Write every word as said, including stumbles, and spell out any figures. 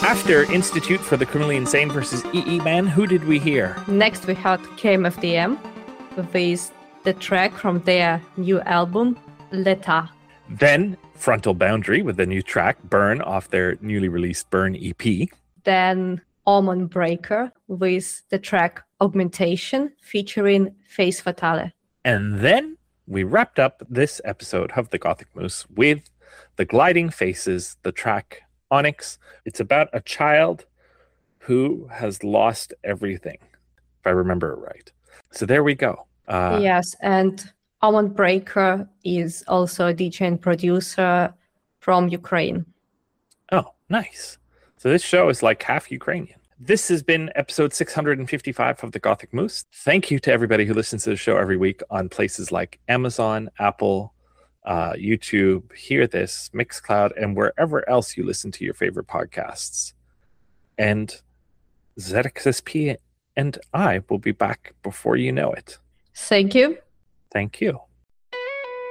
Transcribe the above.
After Institute for the Criminally Insane versus E E Man, who did we hear? Next, we had K M F D M with the track from their new album, L'Etat. Then Frontal Boundary with the new track, Burn, off their newly released Burn E P. Then Almond Breaker with the track Augmentation featuring Face Fatale. And then we wrapped up this episode of the Gothic Moose with The Gliding Faces, the track Onyx. It's about a child who has lost everything, if I remember it right. So there we go. Uh, yes, and Almond Breaker is also a D J and producer from Ukraine. Oh, nice. So this show is like half Ukrainian. This has been episode six hundred fifty-five of the Gothic Moose. Thank you to everybody who listens to the show every week on places like Amazon, Apple, uh, YouTube, Hear This, Mixcloud, and wherever else you listen to your favorite podcasts. And Z X S P and I will be back before you know it. Thank you. Thank you.